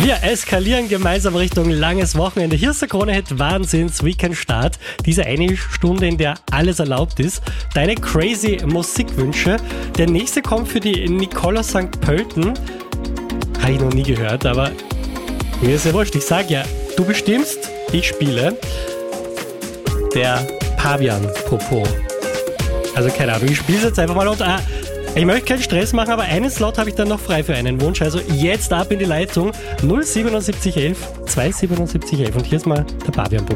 Wir eskalieren gemeinsam Richtung langes Wochenende. Hier ist der Krone-Hit Wahnsinns-Weekend-Start. Diese eine Stunde, in der alles erlaubt ist. Deine crazy Musikwünsche. Der nächste kommt für die Nicola St. Pölten. Habe ich noch nie gehört, aber mir ist ja wurscht. Ich sag ja, du bestimmst, ich spiele. Der Pavian-Popo. Also keine Ahnung, ich spiele es jetzt einfach mal und ich möchte keinen Stress machen, aber einen Slot habe ich dann noch frei für einen Wunsch. Also jetzt ab in die Leitung 07711 27711 und hier ist mal der Pavian-Popo.